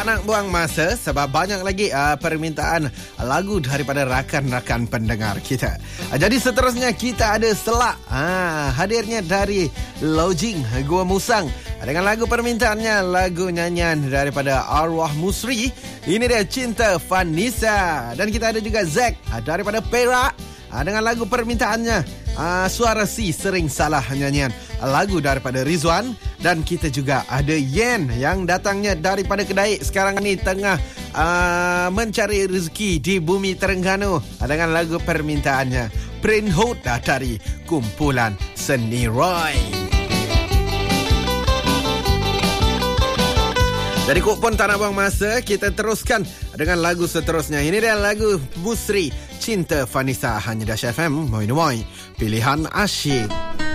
nak buang masa sebab banyak lagi permintaan lagu daripada rakan-rakan pendengar kita. Jadi seterusnya kita ada Selak. Hadirnya dari Lojing Gua Musang dengan lagu permintaannya, lagu nyanyian daripada Arwah Musri. Ini dia Cinta Vanessa. Dan kita ada juga Zack daripada Perak dengan lagu permintaannya, Suara Si Sering Salah nyanyian lagu daripada Rizwan. Dan kita juga ada Yen yang datangnya daripada Kedaik, sekarang ni tengah mencari rezeki di bumi Terengganu dengan lagu permintaannya Prince Hood dari kumpulan Seni Roy. Jadi kok pun tak nak buang masa, kita teruskan dengan lagu seterusnya. Ini dia lagu Musri, Cinta Vanessa, hanya di Asyik FM. Moi pilihan asyik.